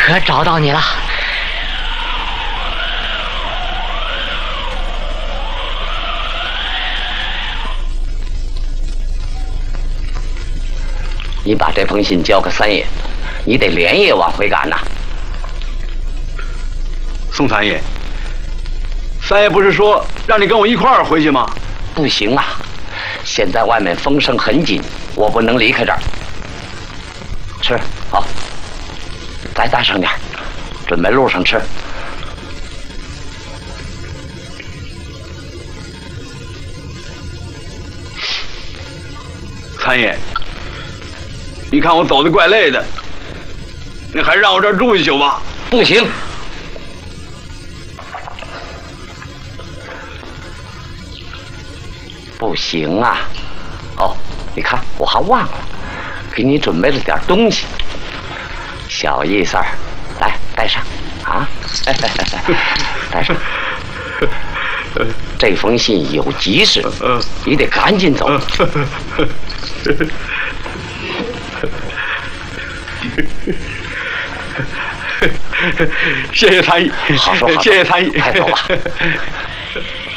可找到你了。 你把这封信交给三爷，你得连夜往回赶呐。 宋三爷，三爷不是说让你跟我一块儿回去吗？ 不行啊，现在外面风声很紧，我不能离开这儿。吃好，再大声点，准备路上吃。 三爷，你看我走得怪累的，你还是让我这儿住一宿吧。 不行。不行啊！哦，你看我还忘了，给你准备了点东西，小意思儿，来带上啊！带上。这封信有急事，你得赶紧走。 谢谢参议， 好说好说， 谢谢参议， 快走吧。